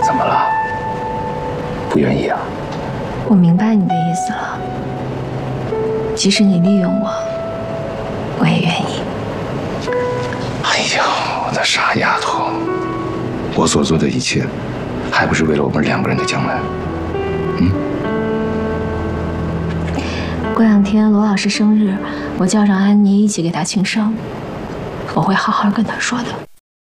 怎么了？不愿意啊？ 我明白你的意思了。即使你利用我，我也愿意。 哎呀，我的傻丫头，我所做的一切，还不是为了我们2个人的将来？ 过2天罗老师生日，我叫上安妮一起给他庆生，我会好好跟他说的。